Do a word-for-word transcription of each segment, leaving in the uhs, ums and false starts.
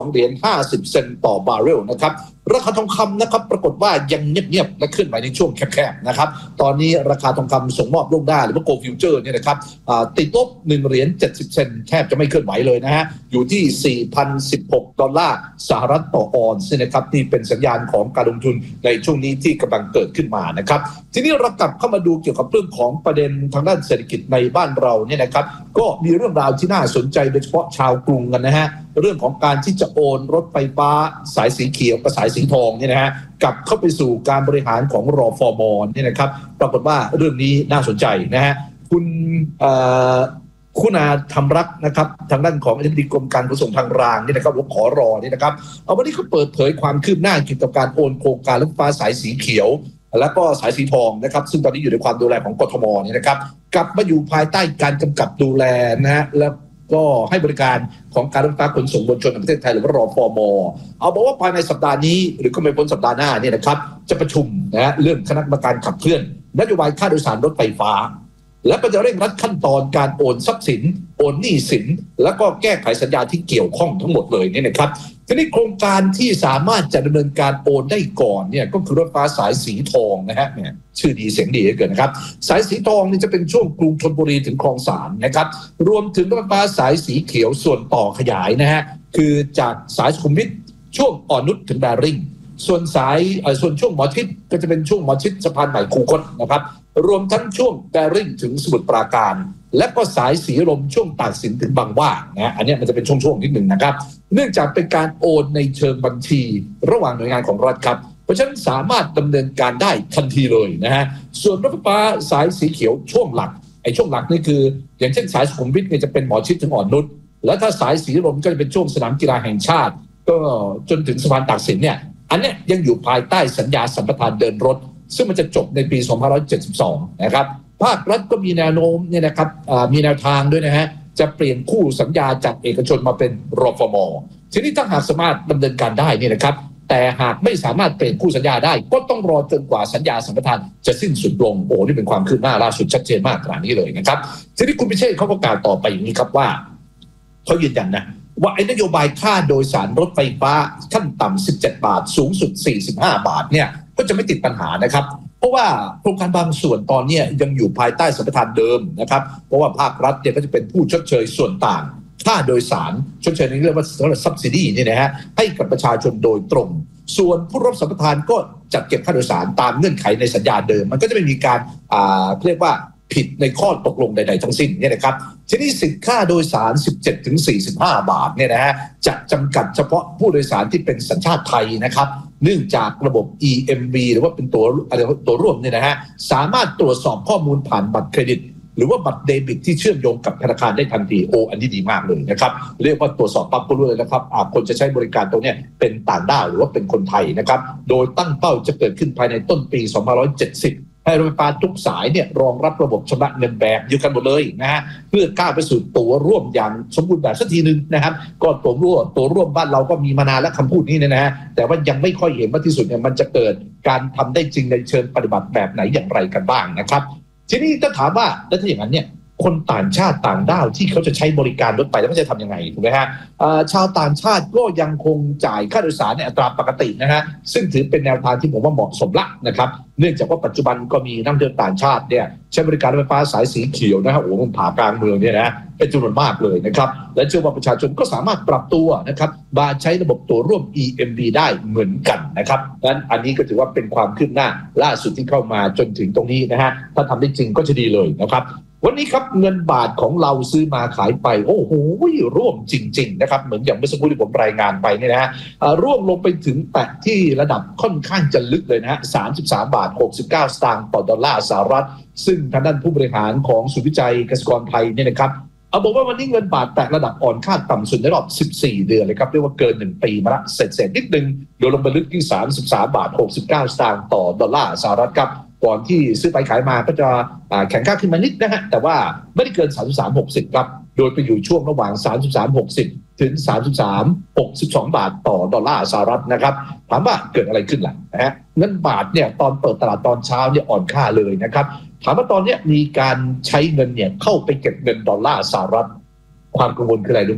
เหรียญห้าสิบเซนต์ต่อบาร์เรลนะครับราคาทองคำนะครับปรากฏว่ายังเงียบๆและขึ้นไปในช่วงแคบๆนะครับตอนนี้ราคาทองคำส่งมอบล่วงหน้าหรือว่าโกลด์ฟิวเจอร์เนี่ยนะครับติดลบหนึ่งเหรียญเจ็ดสิบเซนต์แทบจะไม่เคลื่อนไหวเลยนะฮะอยู่ที่ สี่พันสิบหก ดอลลาร์สหรัฐต่อออนซ์นะครับนี่เป็นสัญญาณของการลงทุนในช่วงนี้ที่กำลังเกิดขึ้นมานะครับทีนี้เรากลับเข้ามาดูเกี่ยวกับเรื่องของประเด็นทางด้านเศรษฐกิจในบ้านเราเนี่ยนะครับก็มีเรื่องราวที่น่าสนใจโดยเฉพาะชาวกรุงกันนะฮะเรื่องของการที่จะโอนรถไฟฟ้าสายสีเขียวกับสายสีทองเนี่ยนะฮะกลับเข้าไปสู่การบริหารของรฟม.เนี่ยนะครับปรากฏว่าเรื่องนี้น่าสนใจนะฮะคุณคุณาธรรมรักษ์นะครับทางด้านของอธิบดีกรมการขนส่งทางรางเนี่ยนะครับหรือขอรอเนี่ยนะครับเอาวันนี้เขาเปิดเผยความคืบหน้าเกี่ยวกับการโอนโครงการรถไฟฟ้าสายสีเขียวแล้วก็สายสีทองนะครับซึ่งตอนนี้อยู่ในความดูแลของกทมเนี่ยนะครับกลับมาอยู่ภายใต้การกำกับดูแลนะฮะแล้วก็ให้บริการของการรถไฟฟ้าขนส่งมวลชนแห่งประเทศไทยหรือว่ารฟม.เอาบอกว่าภายในสัปดาห์นี้หรือก็ไม่พ้นสัปดาห์หน้าเนี่ยนะครับจะประชุมนะฮะเรื่องคณะกรรมการขับเคลื่อนนโยบายค่าโดยสารรถไฟฟ้าและก็จะเร่งรัดขั้นตอนการโอนทรัพย์สินโอนหนี้สินแล้วก็แก้ไขสัญญาที่เกี่ยวข้องทั้งหมดเลยเนี่ยนะครับทีนี้โครงการที่สามารถจะดำเนินการโอนได้ก่อนเนี่ยก็คือรถไฟฟ้าสายสีทองนะฮะเนี่ยชื่อดีเสียงดีเหลือเกินนะครับสายสีทองนี่จะเป็นช่วงกรุงธนบุรีถึงคลองสานนะครับรวมถึงรถไฟฟ้าสายสีเขียวส่วนต่อขยายนะฮะคือจากสายสุขุมวิทช่วงอ่อนนุชถึงแบริ่งส่วนสายส่วนช่วงหมอชิดก็จะเป็นช่วงหมอชิดสะพานใหม่คูคตนะครับรวมทั้งช่วงแบริ่งถึงสมุทรปราการและก็สายสีลมช่วงตากสินถึงบางหว่านะอันนี้มันจะเป็นช่วงๆนิดหนึ่งนะครับเนื่องจากเป็นการโอนในเชิงบัญชีระหว่างหน่วยงานของรัฐครับเพราะฉะนั้นสามารถดำเนินการได้ทันทีเลยนะฮะส่วนรถไฟฟ้าสายสีเขียวช่วงหลักไอ้ช่วงหลักนี่คืออย่างเช่นสายสุขุมวิทเนี่ยจะเป็นหมอชิดถึงอ่อนนุชแล้วถ้าสายสีลมก็จะเป็นช่วงสนามกีฬาแห่งชาติก็จนถึงสะพานตากสินเนี่ยอันนี้ยังอยู่ภายใต้สัญญาสัมปทานเดินรถซึ่งมันจะจบในปีสองพันห้าร้อยเจ็ดสิบสองนะครับภาครัฐก็มีแนวโน้มเนี่ยนะครับมีแนวทางด้วยนะฮะจะเปลี่ยนคู่สัญญาจากเอกชนมาเป็นรฟม.ทีนี้ถ้าหากสามารถดำเนินการได้เนี่ยนะครับแต่หากไม่สามารถเปลี่ยนคู่สัญญาได้ก็ต้องรอจนกว่าสัญญาสัมปทานจะสิ้นสุดลงโอ้นี่เป็นความคืบหน้าล่าสุดชัดเจนมากขนาดนี้เลยนะครับทีนี้คุณพิเชษฐ์เขาประกาศต่อไปอย่างนี้ครับว่าเขายืนยันนะว่าไอ้นโยบายค่าโดยสารรถไฟฟ้าขั้นต่ำสิบเจ็ดบาทสูงสุดสี่สิบห้าบาทเนี่ยก็จะไม่ติดปัญหานะครับเพราะว่าโครงการบางส่วนตอนนี้ยังอยู่ภายใต้สัมปทานเดิมนะครับเพราะว่าภาครัฐเนี่ยก็จะเป็นผู้ชดเชยส่วนต่างค่าโดยสารชดเชยในเรื่องว่า subsidy นี่นะฮะให้กับประชาชนโดยตรงส่วนผู้รับสัมปทานก็จัดเก็บค่าโดยสารตามเงื่อนไขในสัญญาเดิมมันก็จะไม่มีการอ่าเรียกว่าผิดในข้อตกลงใดๆทั้งสิ้นเนี่ยนะครับทีนี้สิทธิค่าโดยสาร สิบเจ็ดถึงสี่สิบห้า บาทเนี่ยนะฮะจะจำกัดเฉพาะผู้โดยสารที่เป็นสัญชาติไทยนะครับเนื่องจากระบบ อี เอ็ม บี หรือว่าเป็นตัวอะไรตัวร่วมเนี่ยนะฮะสามารถตรวจสอบข้อมูลผ่านบัตรเครดิตหรือว่าบัตรเดบิตที่เชื่อมโยงกับธนาคารได้ทันทีโอ้อันนี้ดีมากเลยนะครับเรียกว่าตรวจสอบปั๊บก็รู้เลยนะครับคนจะใช้บริการตรงนี้เป็นต่างด้าวหรือว่าเป็นคนไทยนะครับโดยตั้งเป้าจะเกิดขึ้นภายในต้นปีสองพันห้าร้อยเจ็ดสิบให้รถไฟฟ้าทุกสายเนี่ยรองรับระบบชำระเงินแบบเดียวกันหมดเลยนะฮะเพื่อก้าวไปสู่ตัวร่วมอย่างสมบูรณ์แบบสักทีนึงนะครับก็ตัวร่วมตัวร่วมบ้านเราก็มีมานานแล้วคำพูดนี้เนี่ยนะฮะแต่ว่ายังไม่ค่อยเห็นว่าที่สุดเนี่ยมันจะเกิดการทำได้จริงในเชิงปฏิบัติแบบไหนอย่างไรกันบ้างนะครับทีนี้ถ้าถามว่าแล้วถ้าอย่างนั้นเนี่ยคนต่างชาติต่างด้าวที่เขาจะใช้บริการรถไฟแล้วเขาจะทำยังไงถูกไหมฮะชาวต่างชาติก็ยังคงจ่ายค่าโดยสารในอัตราปกตินะฮะซึ่งถือเป็นแนวทางที่ผมว่าเหมาะสมละนะครับเนื่องจากว่าปัจจุบันก็มีนักท่องเที่ยวต่างชาติเนี่ยใช้บริการรถไฟฟ้าสายสีเขียวนะฮะโอ้โหมันผ่ากลางเมืองเนี่ยนะเป็นจำนวนมากเลยนะครับและเชื่อว่าประชาชนก็สามารถปรับตัวนะครับมาใช้ระบบตัวร่วม อี เอ็ม บี ได้เหมือนกันนะครับงั้นอันนี้ก็ถือว่าเป็นความคืบหน้าล่าสุดที่เข้ามาจนถึงตรงนี้นะฮะถ้าทำได้จริงก็จะดีเลยนะครับวันนี้ครับเงินบาทของเราซื้อมาขายไปโอ้โหร่วมจริงๆนะครับเหมือนอย่างเมื่อสักครู่ที่ผมรายงานไปเนี่ยนะฮะร่วมลงไปถึงแตะที่ระดับค่อนข้างจะลึกเลยนะฮะสามสิบสามบาทหกสิบเก้าสตางค์ต่อดอลลาร์สหรัฐซึ่งทางด้านผู้บริหารของศูนย์วิจัยกสิกรไทยเนี่ยนะครับเอาบอกว่าวันนี้เงินบาทแตะระดับอ่อนค่าต่ำสุดในรอบสิบสี่เดือนเลยครับเรียกว่าเกินหนึ่งปีมาละเสร็จๆนิดนึงโดยลงไปลึกที่สามสิบสามบาทหกสิบเก้าสตางค์ต่อดอลลาร์สหรัฐครับก่อนที่ซื้อไปขายมาก็จะแข็งค่าขึ้นมานิดนะฮะแต่ว่าไม่ได้เกินสามสิบสาม หกสิบครับโดยไปอยู่ช่วงระหว่างสามสิบสาม หกสิบถึงสามสิบสาม หกสิบสองบาทต่อดอลลาร์สหรัฐนะครับถามว่าเกิดอะไรขึ้นล่ะนะฮะเงินบาทเนี่ยตอนเปิดตลาดตอนเช้าเนี่ยอ่อนค่าเลยนะครับถามว่าตอนนี้มีการใช้เงินเนี่ยเข้าไปเก็บเงินดอลลาร์สหรัฐความกังวลคืออะไรรู้ไหมฮะ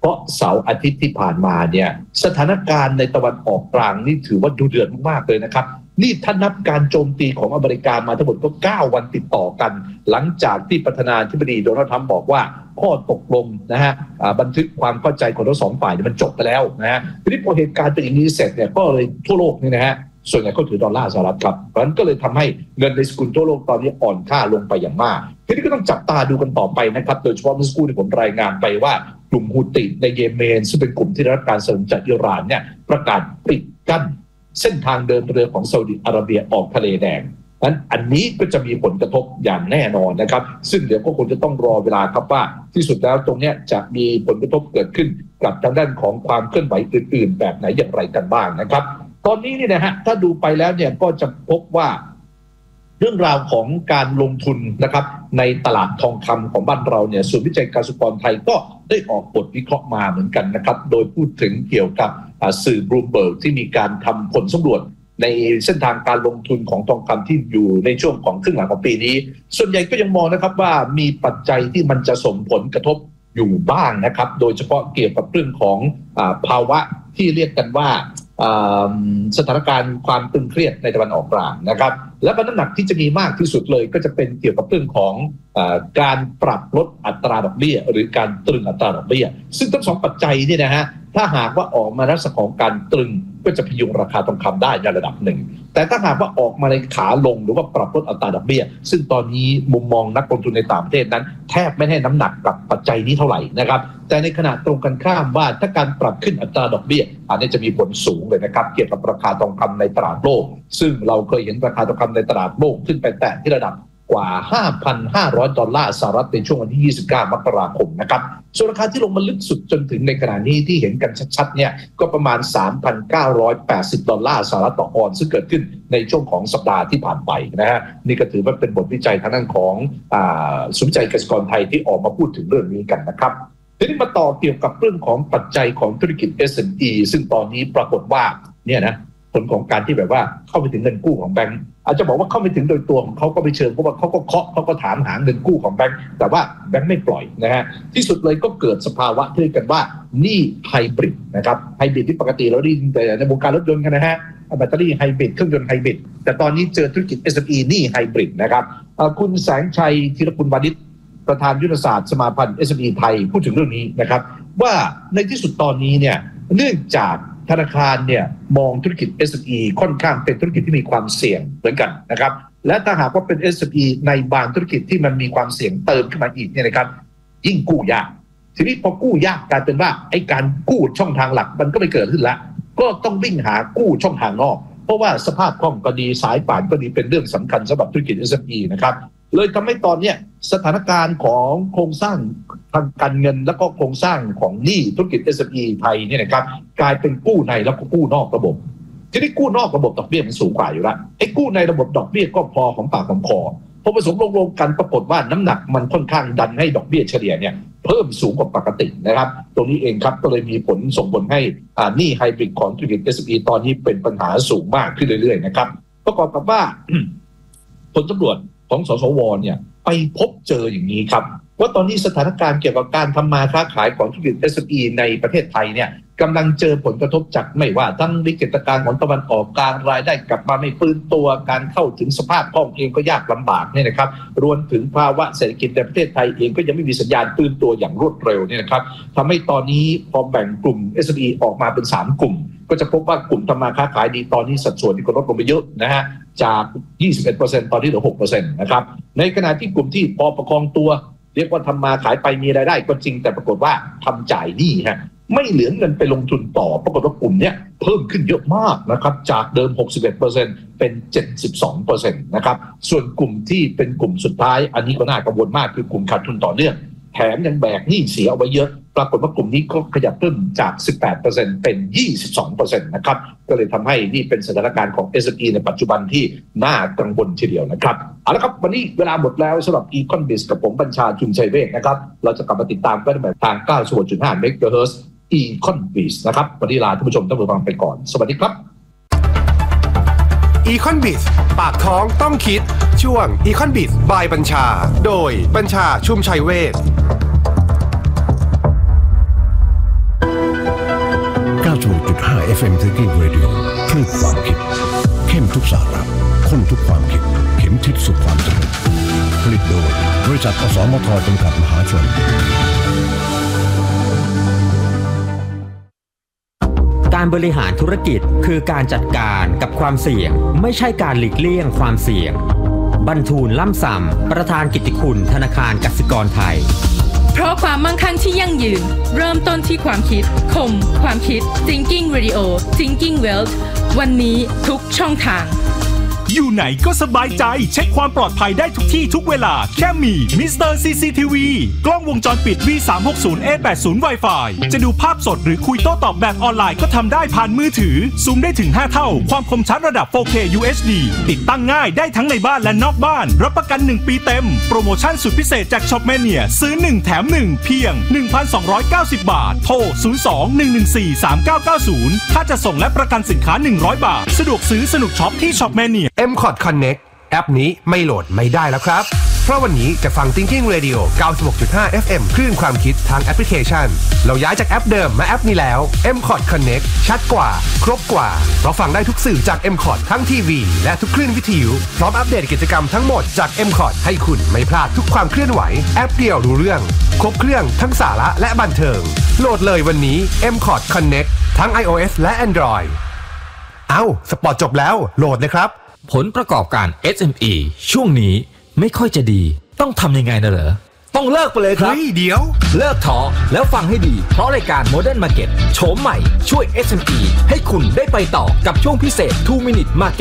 เพราะเสาร์อาทิตย์ที่ผ่านมาเนี่ยสถานการณ์ในตะวันออกกลางนี่ถือว่าดุเดือดมากๆเลยนะครับนี่ถ้านับการโจมตีของอเมริกามาทั้งหมดก็เก้าวันติดต่อกันหลังจากที่ประธานาธิบดีโดนัลด์ทรัมป์บอกว่าข้อตกลงนะฮะบันทึกความเข้าใจของทั้งสองฝ่ายมันจบไปแล้วนะฮะทีนี้พอเหตุการณ์เป็นอย่างนี้เสร็จเนี่ยก็เลยทั่วโลกนี่นะฮะส่วนใหญ่ก็ถือดอลลาร์สหรัฐครับเพราะฉะนั้นก็เลยทำให้เงินในสกุลทั่วโลกตอนนี้อ่อนค่าลงไปอย่างมากทีนี้ก็ต้องจับตาดูกันต่อไปนะครับโดยเฉพาะเมื่อสักครู่ที่ผมรายงานไปว่ากลุ่มฮูติในเยเมนซึ่งเป็นกลุ่มที่ได้รับการสนับสนุนจากอิหร่านเนี่ยประกาศปิดกั้นเส้นทางเดินเรือของซาอุดิอาระเบียออกทะเลแดงนั้นอันนี้ก็จะมีผลกระทบอย่างแน่นอนนะครับซึ่งเดี๋ยวก็คงจะต้องรอเวลาครับว่าที่สุดแล้วตรงนี้จะมีผลกระทบเกิดขึ้นกับทางด้านของความเคลื่อนไหวอื่นๆแบบไหนอย่างไรกันบ้างนะครับตอนนี้เนี่ยนะฮะถ้าดูไปแล้วเนี่ยก็จะพบว่าเรื่องราวของการลงทุนนะครับในตลาดทองคำของบ้านเราเนี่ยศูนย์วิจัยการสุขกรไทยก็ได้ออกบทวิเคราะห์มาเหมือนกันนะครับโดยพูดถึงเกี่ยวกับสื่อบลูมเบิร์กที่มีการทำผลสำรวจในเส้นทางการลงทุนของทองคำที่อยู่ในช่วงของครึ่งหลังของปีนี้ส่วนใหญ่ก็ยังมองนะครับว่ามีปัจจัยที่มันจะส่งผลกระทบอยู่บ้างนะครับโดยเฉพาะเกี่ยวกับเรื่องของภาวะที่เรียกกันว่าสถานการณ์ความตึงเครียดในตะวันออกกลางนะครับและน้ำหนักที่จะมีมากที่สุดเลยก็จะเป็นเกี่ยวกับเรื่องของการปรับลดอัตราดอกเบี้ยหรือการตรึงอัตราดอกเบี้ยซึ่งทั้งสองปัจจัยนี่นะฮะถ้าหากว่าออกมาลักษณะของการตรึงก็จะพยุงราคาทองคำได้ในระดับหนึ่งแต่ถ้าหากว่าออกมาในขาลงหรือว่าปรับลดอัตราดอกเบี้ยซึ่งตอนนี้มุมมองนักลงทุนในต่างประเทศนั้นแทบไม่ให้น้ำหนักกับปัจจัยนี้เท่าไหร่นะครับแต่ในขณะตรงกันข้ามว่าถ้าการปรับขึ้นอัตราดอกเบี้ยอันนี้จะมีผลสูงเลยนะครับเกี่ยวกับราคาทองคำในตลาดโลกซึ่งเราเคยเห็นราคาทองคำในตลาดโลกขึ้นไปแตะที่ระดับกว่า ห้าพันห้าร้อย ดอลลาร์สหรัฐในช่วงวันที่ยี่สิบเก้ามกราคมนะครับส่วนราคาที่ลงมาลึกสุดจนถึงในขณะนี้ที่เห็นกันชัดๆเนี่ยก็ประมาณ สามพันเก้าร้อยแปดสิบ ดอลลาร์สหรัฐต่อออนซ์ซึ่งเกิดขึ้นในช่วงของสัปดาห์ที่ผ่านไปนะฮะนี่ก็ถือว่าเป็นบทวิจัยทางด้านของอ่าศูนย์วิจัยเกษตรกรไทยที่ออกมาพูดถึงเรื่องนี้กันนะครับทีนี้มาต่อเกี่ยวกับเรื่องของปัจจัยของธุรกิจ เอส เอ็ม อี ซึ่งตอนนี้ปรากฏว่าเนี่ยนะผลของการที่แบบว่าเข้าไปถึงเงินกู้ของแบงก์อาจจะบอกว่าเข้าไปถึงโดยตัวของเขาก็ไม่เชิงเพราะว่าเขาก็เคาะเขาก็ถามหาเงินกู้ของแบงก์แต่ว่าแบงก์ไม่ปล่อยนะฮะที่สุดเลยก็เกิดสภาวะที่เรียกกันว่าหนี้ไฮบริดนะครับไฮบริดที่ปกติเราได้ยินแต่ในวงการรถยนต์กันนะฮะแบตเตอรี่ไฮบริดเครื่องยนต์ไฮบริดแต่ตอนนี้เจอธุรกิจ เอส เอ็ม อี หนี้ไฮบริดนะครับคุณแสงชัยธีรกุลวานิชประธานยุทธศาสตร์สมาพันธ์ เอส เอ็ม อี ไทยพูดถึงเรื่องนี้นะครับว่าในที่สุดตอนนี้เนี่ยเนื่องจากธนาคารเนี่ยมองธุรกิจ เอส เอ็ม อี ค่อนข้างเป็นธุรกิจที่มีความเสี่ยงเหมือนกันนะครับและถ้าหากว่าเป็น เอส เอ็ม อี ในบางธุรกิจที่มันมีความเสี่ยงเติมขึ้นมาอีกเนี่ยนะครับยิ่งกู้ยากทีนี้พอกู้ยากกลายเป็นว่าไอ้การกู้ช่องทางหลักมันก็ไม่เกิดขึ้นละก็ต้องวิ่งหากู้ช่องทางนอกเพราะว่าสภาพคล่องก็ดีสายป่านก็ดีเป็นเรื่องสำคัญสำหรับธุรกิจ เอส เอ็ม อี นะครับเลยทำให้ตอนนี้สถานการณ์ของโครงสร้างทางการเงินและก็โครงสร้างของหนี้ธุรกิจ เอส เอ็ม อี ไทยเนี่ยนะครับกลายเป็นกู้ในแล้วก็กู้นอกระบบทีนี้กู้นอกระบบดอกเบี้ยมันสูงกว่าอยู่แล้วไอ้กู้ในระบบดอกเบี้ยก็พอของปากของคอพอผสมลงๆกันปรากฏว่าน้ำหนักมันค่อนข้างดันให้ดอกเบี้ยเฉลี่ยเนี่ยเพิ่มสูงกว่าปกตินะครับตรงนี้เองครับก็เลยมีผลส่งผลให้หนี้ไฮบริดของธุรกิจ เอส เอ็ม อี ตอนนี้เป็นปัญหาสูงมากขึ้นเรื่อยๆนะครับประกอบกับว่า ผลสำรวจของสสวเนี่ยไปพบเจออย่างนี้ครับว่าตอนนี้สถานการณ์เกี่ยวกับการทำมาค้าขายของธุรกิจ เอส เอ็ม อี ในประเทศไทยเนี่ยกำลังเจอผลกระทบจากไม่ว่าทั้งวิกฤตการณ์ของตะวันออกกลางรายได้กลับมาไม่ฟื้นตัวการเข้าถึงสภาพคล่องเองก็ยากลำบากเนี่ยนะครับรวมถึงภาวะเศรษฐกิจในประเทศไทยเองก็ยังไม่มีสัญญาณฟื้นตัวอย่างรวดเร็วเนี่ยนะครับทำให้ตอนนี้พอแบ่งกลุ่ม เอส เอ็ม อี ออกมาเป็นสามกลุ่มก็จะพบว่ากลุ่มทำมาค้าขายดีตอนนี้สัดส่วนที่ลดลงไปเยอะนะฮะจาก ยี่สิบเอ็ดเปอร์เซ็นต์ ตอนนี้เหลือ หกเปอร์เซ็นต์ นะครับในขณะที่กลุ่มที่พอประคองตัวเรียกว่าทำมาขายไปมีรายได้ก็จริงแต่ปรากฏว่าทำจ่ายหนี้ฮะไม่เหลือเงินไปลงทุนต่อปรากฏว่ากลุ่มนี้เพิ่มขึ้นเยอะมากนะครับจากเดิม หกสิบเอ็ดเปอร์เซ็นต์ เป็น เจ็ดสิบสองเปอร์เซ็นต์ นะครับส่วนกลุ่มที่เป็นกลุ่มสุดท้ายอันนี้ก็น่ากังวลมากคือกลุ่มขาดทุนต่อเนื่องแถมยังแบกหนี้เสียเอาไว้เยอะปรากฏว่ากลุ่มนี้ก็ขยับขึ้นจาก สิบแปดเปอร์เซ็นต์ เป็น ยี่สิบสองเปอร์เซ็นต์ นะครับก็เลยทำให้นี่เป็นสถานการณ์ของ เอส เอ็ม อี ในปัจจุบันที่น่ากังวลทีเดียวนะครับเอาละครับวันนี้เวลาหมดแล้วสำหรับ Econ Biz กับผมบัญชาชุมชัยเวชนะครับเราจะกลับมาติดตามกันแบบทาง เก้าสิบหกจุดห้า เมกะเฮิรตซ์ Econ Biz นะครับวันนี้ลาท่านผู้ชมท่านผู้ฟังไปก่อนสวัสดีครับ Econ Biz ปากท้องต้องคิดช่วง Econ Biz by บัญชาโดยบัญชาชุมชัยเวชกจุดห้า เอฟ เอ็ม Thinking Radio คลื่นความคิดเข้มทุกสาระข้นทุกความคิดเข็มทิศสู่ความสำเร็จผลิตโดยบริษัทอสมทจำกัดมหาชนการบริหารธุรกิจคือการจัดการกับความเสี่ยงไม่ใช่การหลีกเลี่ยงความเสี่ยงบรรทูลล่ำซำประธานกิตติคุณธนาคารกสิกรไทยเพราะความมั่งคั่งที่ยั่งยืนเริ่มต้นที่ความคิดคมความคิด Thinking Radio Thinking Wealth วันนี้ทุกช่องทางอยู่ไหนก็สบายใจเช็คความปลอดภัยได้ทุกที่ทุกเวลาแค่มี มิสเตอร์ ซี ซี ที วี กล้องวงจรปิด วี สามหกศูนย์ เอ แปดสิบ Wi-Fi จะดูภาพสดหรือคุยโต้ตอบแบบออนไลน์ก็ทำได้ผ่านมือถือซูมได้ถึงห้าเท่าความคมชัดระดับ โฟร์เค ยู เอช ดี ติดตั้งง่ายได้ทั้งในบ้านและนอกบ้านรับประกันหนึ่งปีเต็มโปรโมชั่นสุดพิเศษจากช็อปแมเนียซื้อหนึ่งแถมหนึ่งเพียง หนึ่งพันสองร้อยเก้าสิบ บาทโทรศูนย์ สอง หนึ่ง หนึ่ง สี่ สาม เก้า เก้า ศูนย์ถ้าจะส่งและประกันสินค้าหนึ่งร้อยบาทสะดวกซื้อสนุกช็อปที่ช็อปแมเนียเอ็ม คอร์ด Connect แอปนี้ไม่โหลดไม่ได้แล้วครับเพราะวันนี้จะฟัง Thinking Radio เก้าสิบหกจุดห้า เอฟ เอ็ม คลื่นความคิดทางแอปพลิเคชันเราย้ายจากแอปเดิมมาแอปนี้แล้ว เอ็ม คอร์ด Connect ชัดกว่าครบกว่าเพราะฟังได้ทุกสื่อจาก เอ็ม คอร์ด ทั้งทีวีและทุกคลื่นวิทยุพร้อมอัปเดตกิจกรรมทั้งหมดจาก เอ็ม คอร์ด ให้คุณไม่พลาดทุกความเคลื่อนไหวแอปเดียวรู้เรื่องครบเครื่องทั้งสาระและบันเทิงโหลดเลยวันนี้ เอ็ม คอร์ด Connect ทั้ง iOS และ Android เอ้าสปอร์ตจบแล้วโหลดเลยครับผลประกอบการ เอส เอ็ม อี ช่วงนี้ไม่ค่อยจะดีต้องทำยังไงนะเหรอต้องเลิกไปเลยครับเฮ้ยเดี๋ยวเลิกท้อแล้วฟังให้ดีเพราะรายการ Modern Market โฉมใหม่ช่วย เอส เอ็ม อี ให้คุณได้ไปต่อกับช่วงพิเศษ two minute market